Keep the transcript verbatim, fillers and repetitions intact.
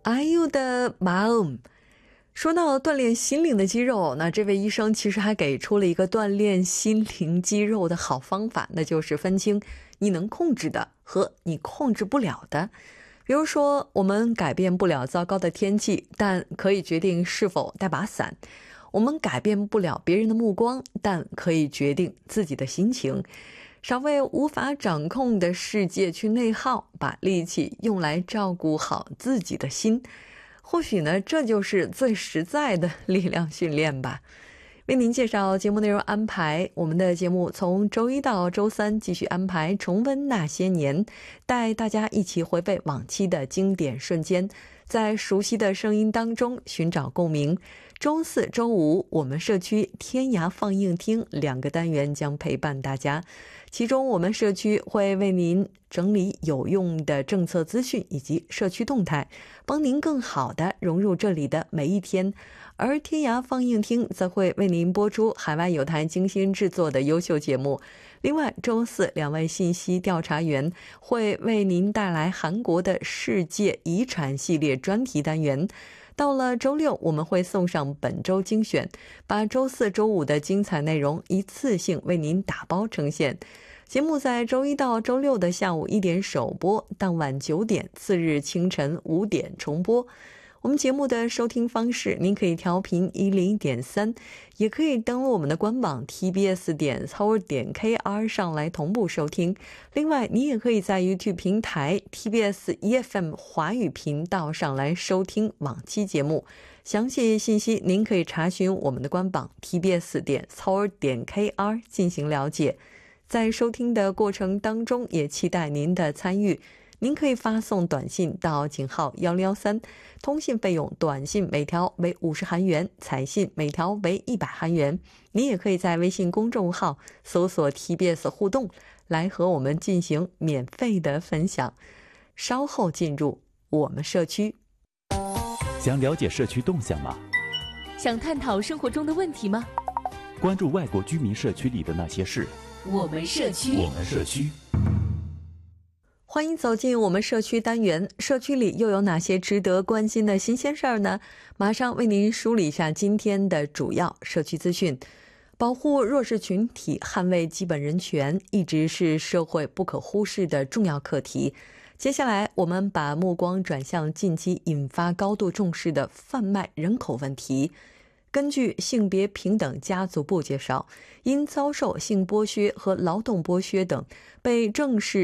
아유的마음。说到锻炼心灵的肌肉，那这位医生其实还给出了一个锻炼心灵肌肉的好方法，那就是分清你能控制的和你控制不了的。比如说，我们改变不了糟糕的天气，但可以决定是否带把伞；我们改变不了别人的目光，但可以决定自己的心情。少为无法掌控的世界去内耗，把力气用来照顾好自己的心。或许呢，这就是最实在的力量训练吧。为您介绍节目内容安排，我们的节目从周一到周三继续安排重温那些年，带大家一起回味往期的经典瞬间，在熟悉的声音当中寻找共鸣。周四周五，我们社区天涯放映厅两个单元将陪伴大家，其中我们社区会为您整理有用的政策资讯以及社区动态，帮您更好地融入这里的每一天。而天涯放映厅则会为您播出海外有台精心制作的优秀节目。另外，周四两位信息调查员会为您带来韩国的世界遗产系列专题单元。到了周六，我们会送上本周精选，把周四周五的精彩内容一次性为您打包呈现。节目在周一到周六的下午一点首播，当晚九点，次日清晨五点重播。我们节目的收听方式，您可以调频一零点三，也可以登录我们的官网 t b s 点 s o u r 点 k r 上来同步收听。另外，你也可以在 YouTube 平台 T B S E F M 华语频道上来收听往期节目。详细信息您可以查询我们的官网 t b s 点 s o u r 点 k r 进行了解。在收听的过程当中，也期待您的参与。您可以发送短信到井号一零一三，通信费用短信每条为五十韩元，彩信每条为一百韩元。您也可以在微信公众号搜索 T B S 互动，来和我们进行免费的分享。稍后进入我们社区。 想了解社区动向吗？ 想探讨生活中的问题吗？ 关注外国居民社区里的那些事。 我们社区， 我们社区。 欢迎走进我们社区单元，社区里又有哪些值得关心的新鲜事儿呢？马上为您梳理一下今天的主要社区资讯。保护弱势群体，捍卫基本人权，一直是社会不可忽视的重要课题。接下来，我们把目光转向近期引发高度重视的贩卖人口问题。根据性别平等家族部介绍，因遭受性剥削和劳动剥削等，被正式